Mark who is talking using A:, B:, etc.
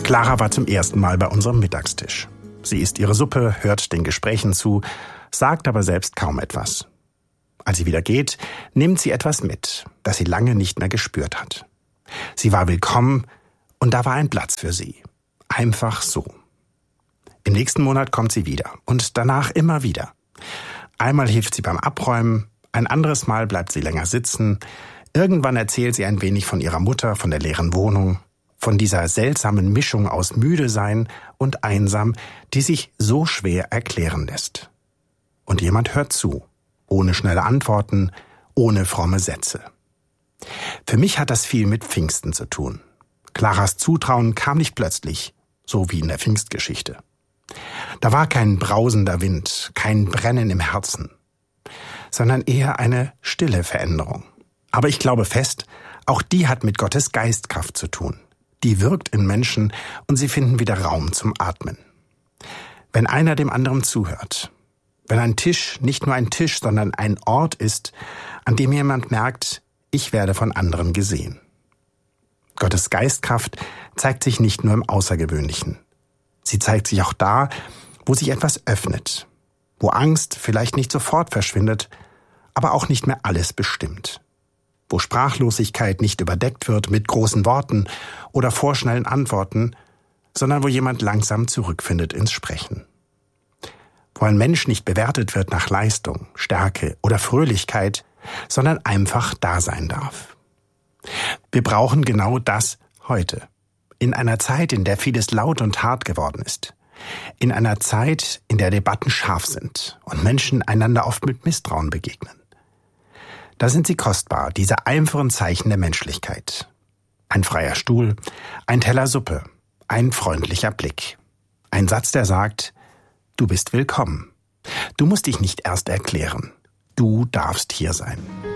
A: Clara war zum ersten Mal bei unserem Mittagstisch. Sie isst ihre Suppe, hört den Gesprächen zu, sagt aber selbst kaum etwas. Als sie wieder geht, nimmt sie etwas mit, das sie lange nicht mehr gespürt hat. Sie war willkommen und da war ein Platz für sie. Einfach so. Im nächsten Monat kommt sie wieder und danach immer wieder. Einmal hilft sie beim Abräumen, ein anderes Mal bleibt sie länger sitzen. Irgendwann erzählt sie ein wenig von ihrer Mutter, von der leeren Wohnung, von dieser seltsamen Mischung aus müde sein und einsam, die sich so schwer erklären lässt. Und jemand hört zu, ohne schnelle Antworten, ohne fromme Sätze. Für mich hat das viel mit Pfingsten zu tun. Claras Zutrauen kam nicht plötzlich, so wie in der Pfingstgeschichte. Da war kein brausender Wind, kein Brennen im Herzen, sondern eher eine stille Veränderung. Aber ich glaube fest, auch die hat mit Gottes Geistkraft zu tun. Die wirkt in Menschen und sie finden wieder Raum zum Atmen. Wenn einer dem anderen zuhört, wenn ein Tisch nicht nur ein Tisch, sondern ein Ort ist, an dem jemand merkt, ich werde von anderen gesehen. Gottes Geistkraft zeigt sich nicht nur im Außergewöhnlichen. Sie zeigt sich auch da, wo sich etwas öffnet, wo Angst vielleicht nicht sofort verschwindet, aber auch nicht mehr alles bestimmt. Wo Sprachlosigkeit nicht überdeckt wird mit großen Worten oder vorschnellen Antworten, sondern wo jemand langsam zurückfindet ins Sprechen. Wo ein Mensch nicht bewertet wird nach Leistung, Stärke oder Fröhlichkeit, sondern einfach da sein darf. Wir brauchen genau das heute. In einer Zeit, in der vieles laut und hart geworden ist. In einer Zeit, in der Debatten scharf sind und Menschen einander oft mit Misstrauen begegnen. Da sind sie kostbar, diese einfachen Zeichen der Menschlichkeit. Ein freier Stuhl, ein Teller Suppe, ein freundlicher Blick. Ein Satz, der sagt, du bist willkommen. Du musst dich nicht erst erklären. Du darfst hier sein.